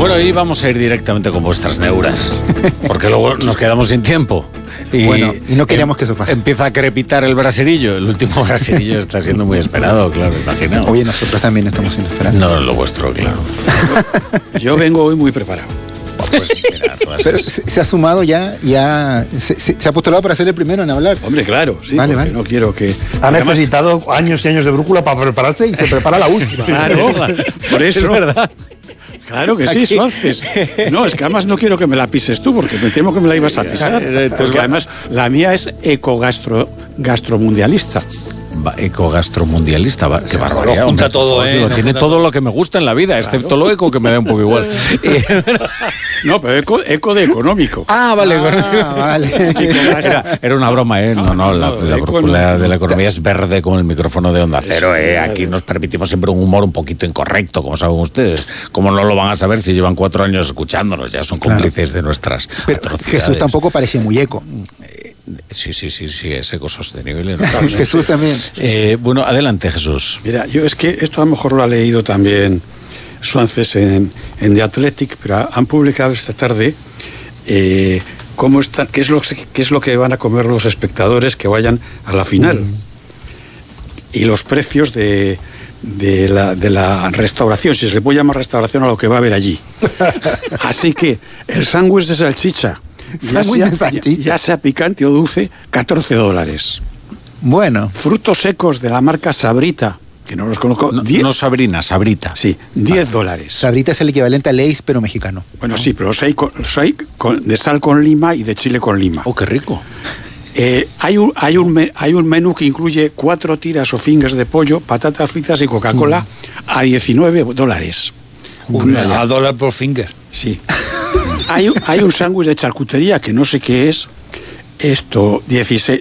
Bueno, y vamos a ir directamente con vuestras neuras, porque luego nos quedamos sin tiempo. Y no queríamos que eso pase. Empieza a crepitar el braserillo. El último braserillo está siendo muy esperado, claro, imaginaos. Oye, nosotros también estamos siendo esperados. No, lo vuestro, claro. Yo vengo hoy muy preparado. Pues mira, pero se ha sumado ya se ha postulado para ser el primero en hablar. Hombre, claro, sí, vale. no quiero que... Ha necesitado años y años de brújula para prepararse y se prepara la última. Claro, por eso. Es verdad. Claro que sí, Suárez. No, es que además no quiero que me la pises tú, porque me temo que me la ibas a pisar. Porque además la mía es ecogastromundialista. Ecogastromundialista, qué barbaridad. Lo junta todo, Lo tiene todo lo que me gusta en la vida, excepto lo eco, que me da un poco igual. No, pero eco de económico. Ah, vale. Vale. Era una broma, ¿eh? No, la brújula de la economía es verde como el micrófono de Onda Cero, ¿eh? Aquí nos permitimos siempre un humor un poquito incorrecto, como saben ustedes. Como no lo van a saber si llevan 4 años escuchándonos, ya son cómplices de nuestras atrocidades. Jesús tampoco parecía muy eco. Sí, es ecosostenible, ¿no? Jesús también. Bueno, adelante, Jesús. Mira, yo es que esto a lo mejor lo ha leído también Suárez en The Athletic, pero han publicado esta tarde cómo están, qué es lo que van a comer los espectadores que vayan a la final. Y los precios de la restauración, si se le puede llamar restauración a lo que va a haber allí. Así que el sándwich de salchicha, ya sea picante o dulce, $14. Bueno. Frutos secos de la marca Sabrita, que no los conozco. No Sabrina, Sabrita. Sí, $10. Sabrita es el equivalente a Lay's, pero mexicano. Bueno, sí, pero los hay de sal con lima y de chile con lima. Oh, qué rico. Hay un menú que incluye 4 tiras o fingers de pollo, patatas fritas y Coca-Cola a $19. A $1 por finger. Sí. Hay un sándwich de charcutería que no sé qué es. Esto, 16